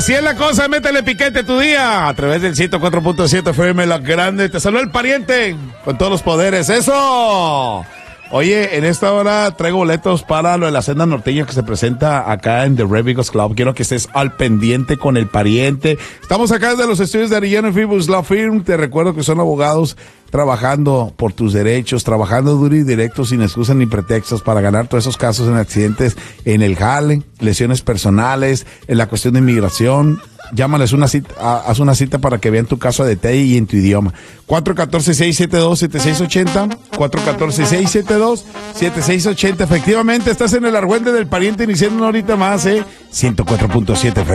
Así es la cosa, métele piquete tu día a través del 104.7 FM La Grande. Te saluda el pariente con todos los poderes. ¡Eso! Oye, en esta hora traigo boletos para lo de la Senda Norteña que se presenta acá en The Revigos Club. Quiero que estés al pendiente con el pariente. Estamos acá desde los estudios de Arellano Fibus Law Firm. Te recuerdo que son abogados trabajando por tus derechos, trabajando duro y directo sin excusas ni pretextos para ganar todos esos casos en accidentes en el jale, lesiones personales, en la cuestión de inmigración. Llámales una cita, haz una cita para que vean tu caso a detalle y en tu idioma. 414-672-7680, 414-672-7680. Efectivamente, estás en el Argüende del Pariente iniciando una horita más, 104.7 FM.